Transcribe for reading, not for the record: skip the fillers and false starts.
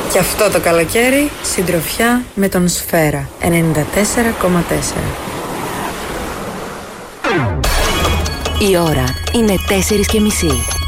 Και αυτό το καλοκαίρι συντροφιά με τον Σφαίρα 94,4. Η ώρα είναι 4:30.